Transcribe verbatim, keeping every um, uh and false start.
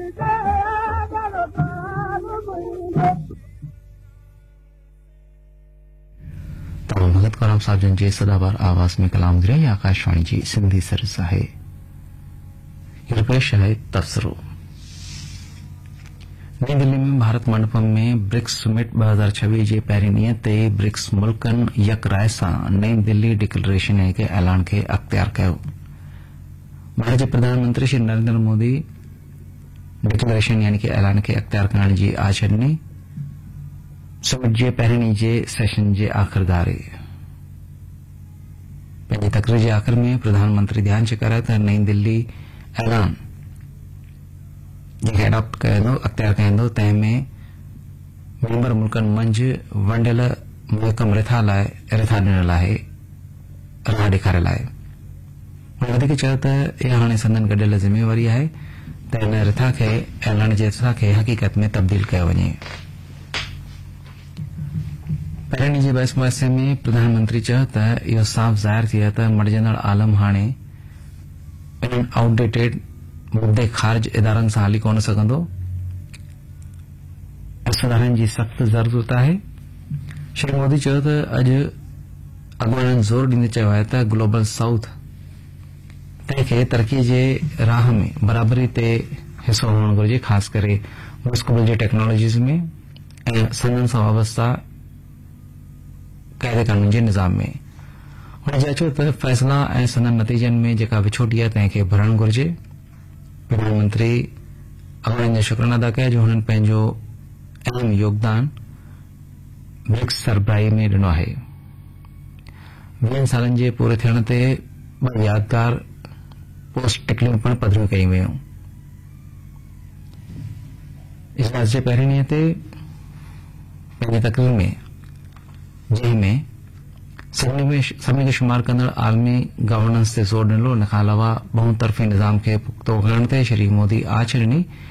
तमाम भगत कलाम साहब जन जे सदाबार आवाज में कलाम गिरे आकाशवाणी जी सिंधी सर्विस है। ये पेश है तबसरो। नई दिल्ली में भारत मंडपम में ब्रिक्स समिट ब हज़ार छवीह जे पहिरीं ॾींहं ते ब्रिक्स मुल्कनि यक राय सां नई दिल्ली डिक्लेरेशन के ऐलान खे अख़्तियार कयो। भारत जे प्रधानमंत्री श्री नरेंद्र मोदी डिक्लेरेशन यानी कि ऐलान के अख़्तियार करण जी आज छॾिनी। समिट जे पहिरीं ॾींहं जे सेशन जे आख़िर दारे पंहिंजी तकरीर जे आख़िर में प्रधानमंत्री ध्यान करायो त नई दिल्ली ऐलान जेके एडॉप्ट कयो अख़्तियार कयो तंहिंमें मेंबर मुल्कनि मंझि वंडियल महकम रिथा लाइ रिथा ॾिनल आहे राह ॾेखारियल आहे। हुन वधीक चयो त इहा हाणे संदन गॾियल ज़िम्मेवारी आहे त हिन रिथा खे ऐलान जे रिथा खे हक़ीक़त में तब्दील कयो वञे। पहिरें ॾींहं जे बहस मुबहसे में प्रधानमंत्री चयो त इहो साफ़ ज़ाहिर थी वियो त मटिजंदड़ आलम हाणे इन्हनि आउटडेटेड मुद्दे ख़ारिज इदारनि सां हली कोन सघंदो ऐं सुधारनि जी सख़्त ज़रूरत आहे। श्री मोदी चयो त अॼु अॻुवाननि ज़ोर ॾींदे चयो आहे त ग्लोबल साउथ तंहिंखे तरक़ी जे राह में बराबरी ते हिसो हुअणु घुर्जे, ख़ासि करे मुस्तक़बिल जी टेक्नोलॉजीज़ में ऐं सनन सां वाबस्ता क़ाइदे कानून जे निज़ाम में। हुन चयो त फ़ैसला ऐं सनन नतीजनि में जेका विछोटी आहे तंहिंखे भरणु घुर्जे। प्रधानमंत्री अॻुवाननि जा शुक्राना अदा कया जो हुननि पंहिंजो अहम योगदान ब्रिक्स सरबराही में ॾिनो आहे। वीहनि सालनि जे पूरे थियण ते ॿ यादगार पोस्ट टिकलियूं पिणु पधरियूं कयूं वयूं। इजलास जे पहिरें ॾींहं ते पंहिंजी तकरीर में जंहिंमें सभिनी में सभिनी खे शुमार कंदड़ आलमी गवर्नेंस ते ज़ोर ॾिनो। इन खां अलावा बहुतरफ़ी निज़ाम खे पुख़्तो करण ते श्री मोदी आछ ॾिनी